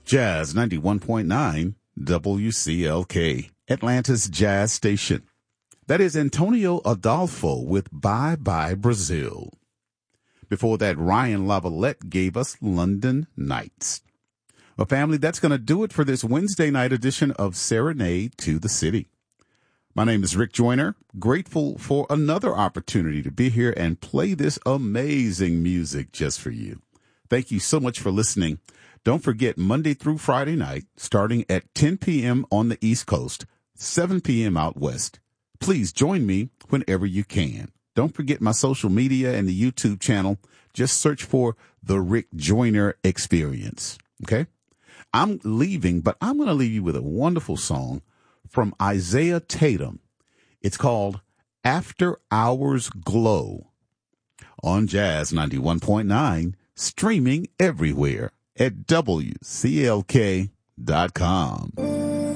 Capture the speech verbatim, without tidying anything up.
Jazz ninety-one point nine W C L K, Atlanta's jazz station. That is Antonio Adolfo with Bye Bye Brazil. Before that, Ryan Lavalette gave us London Nights. Well, family, that's going to do it for this Wednesday night edition of Serenade to the City. My name is Rick Joyner, grateful for another opportunity to be here and play this amazing music just for you. Thank you so much for listening. Don't forget, Monday through Friday night, starting at ten p.m. on the East Coast, seven p.m. out West. Please join me whenever you can. Don't forget my social media and the YouTube channel. Just search for The Rick Joyner Experience. Okay? I'm leaving, but I'm going to leave you with a wonderful song from Isaiah Tatum. It's called After Hours Glow on Jazz ninety-one point nine, streaming everywhere at W C L K dot com.